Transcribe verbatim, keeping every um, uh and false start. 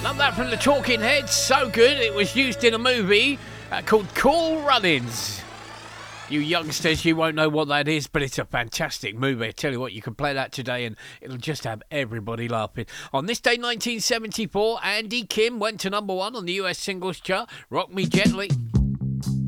Love that from the Talking Heads. So good. It was used in a movie uh, called Cool Runnings. You youngsters, you won't know what that is, but it's a fantastic movie. I tell you what, you can play that today and it'll just have everybody laughing. On this day, nineteen seventy-four, Andy Kim went to number one on the U S singles chart. Rock Me Gently.